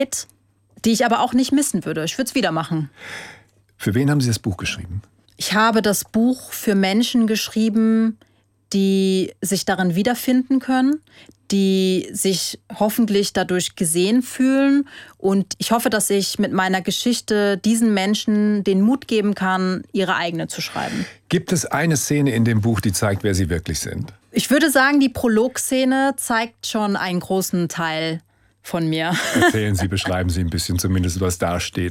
die ich aber auch nicht missen würde. Ich würde es wieder machen. Für wen haben Sie das Buch geschrieben? Ich habe das Buch für Menschen geschrieben, die sich darin wiederfinden können, die sich hoffentlich dadurch gesehen fühlen. Und ich hoffe, dass ich mit meiner Geschichte diesen Menschen den Mut geben kann, ihre eigene zu schreiben. Gibt es eine Szene in dem Buch, die zeigt, wer Sie wirklich sind? Ich würde sagen, die Prolog-Szene zeigt schon einen großen Teil von mir. Erzählen Sie, beschreiben Sie ein bisschen zumindest, was da steht.